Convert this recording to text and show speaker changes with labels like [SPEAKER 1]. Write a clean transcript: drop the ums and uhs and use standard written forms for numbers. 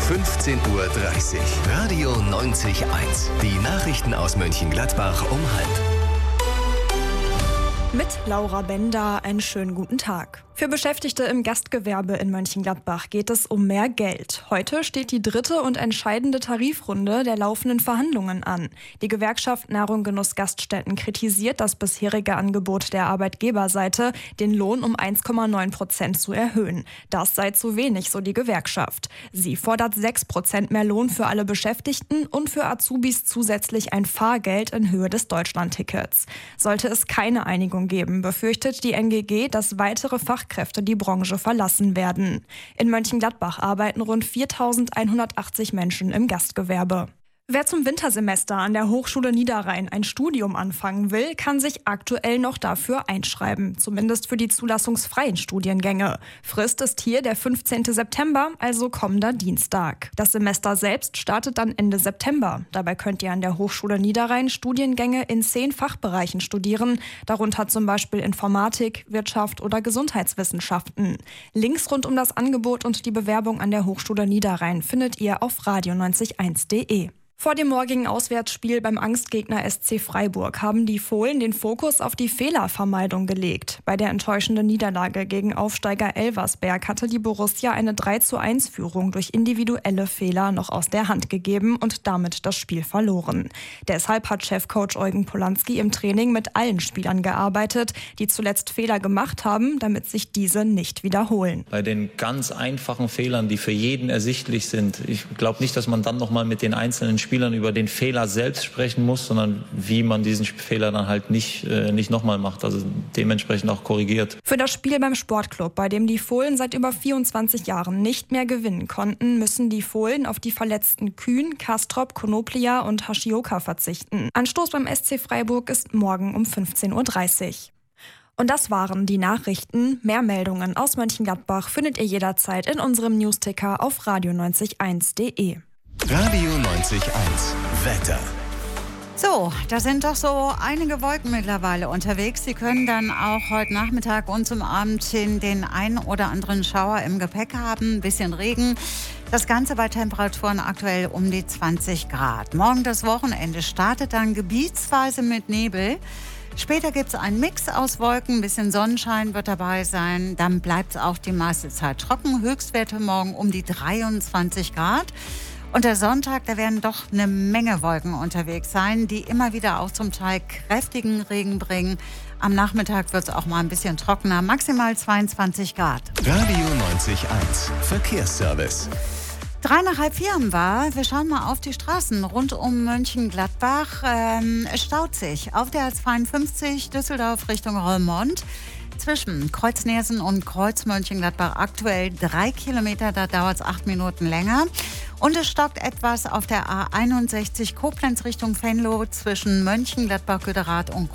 [SPEAKER 1] 15:30 Uhr. Radio 90.1. Die Nachrichten aus Mönchengladbach um 12:30.
[SPEAKER 2] Mit Laura Bender einen schönen guten Tag. Für Beschäftigte im Gastgewerbe in Mönchengladbach geht es um mehr Geld. Heute steht die dritte und entscheidende Tarifrunde der laufenden Verhandlungen an. Die Gewerkschaft Nahrung Genuss Gaststätten kritisiert das bisherige Angebot der Arbeitgeberseite, den Lohn um 1,9% zu erhöhen. Das sei zu wenig, so die Gewerkschaft. Sie fordert 6% mehr Lohn für alle Beschäftigten und für Azubis zusätzlich ein Fahrgeld in Höhe des Deutschlandtickets. Sollte es keine Einigung geben, befürchtet die NGG, dass weitere Fachkräfte die Branche verlassen werden. In Mönchengladbach arbeiten rund 4.180 Menschen im Gastgewerbe. Wer zum Wintersemester an der Hochschule Niederrhein ein Studium anfangen will, kann sich aktuell noch dafür einschreiben, zumindest für die zulassungsfreien Studiengänge. Frist ist hier der 15. September, also kommender Dienstag. Das Semester selbst startet dann Ende September. Dabei könnt ihr an der Hochschule Niederrhein Studiengänge in 10 Fachbereichen studieren, darunter zum Beispiel Informatik, Wirtschaft oder Gesundheitswissenschaften. Links rund um das Angebot und die Bewerbung an der Hochschule Niederrhein findet ihr auf radio901.de. Vor dem morgigen Auswärtsspiel beim Angstgegner SC Freiburg haben die Fohlen den Fokus auf die Fehlervermeidung gelegt. Bei der enttäuschenden Niederlage gegen Aufsteiger Elversberg hatte die Borussia eine 3:1-Führung durch individuelle Fehler noch aus der Hand gegeben und damit das Spiel verloren. Deshalb hat Chefcoach Eugen Polanski im Training mit allen Spielern gearbeitet, die zuletzt Fehler gemacht haben, damit sich diese nicht wiederholen.
[SPEAKER 3] Bei den ganz einfachen Fehlern, die für jeden ersichtlich sind, ich glaube nicht, dass man dann nochmal mit den einzelnen Spielern über den Fehler selbst sprechen muss, sondern wie man diesen Fehler dann halt nicht nochmal macht, also dementsprechend auch korrigiert.
[SPEAKER 2] Für das Spiel beim Sportclub, bei dem die Fohlen seit über 24 Jahren nicht mehr gewinnen konnten, müssen die Fohlen auf die verletzten Kühn, Kastrop, Konoplia und Hashioka verzichten. Anstoß beim SC Freiburg ist morgen um 15:30 Uhr. Und das waren die Nachrichten. Mehr Meldungen aus Mönchengladbach findet ihr jederzeit in unserem Newsticker auf radio901.de.
[SPEAKER 1] Radio 90.1. Wetter.
[SPEAKER 4] So, da sind doch so einige Wolken mittlerweile unterwegs. Sie können dann auch heute Nachmittag und zum Abend hin den einen oder anderen Schauer im Gepäck haben. Ein bisschen Regen. Das Ganze bei Temperaturen aktuell um die 20 Grad. Morgen das Wochenende startet dann gebietsweise mit Nebel. Später gibt es einen Mix aus Wolken, ein bisschen Sonnenschein wird dabei sein. Dann bleibt es auch die meiste Zeit trocken. Höchstwerte morgen um die 23 Grad. Und der Sonntag, da werden doch eine Menge Wolken unterwegs sein, die immer wieder auch zum Teil kräftigen Regen bringen. Am Nachmittag wird es auch mal ein bisschen trockener, maximal 22 Grad.
[SPEAKER 1] Radio 90.1. Verkehrsservice.
[SPEAKER 4] 3:30 haben wir. Wir schauen mal auf die Straßen rund um Mönchengladbach. Es staut sich auf der A52 Düsseldorf Richtung Roermond. Zwischen Kreuzniersen und Kreuz Mönchengladbach aktuell 3 Kilometer, da dauert es 8 Minuten länger. Und es stockt etwas auf der A61 Koblenz Richtung Venlo zwischen Mönchengladbach-Güderath und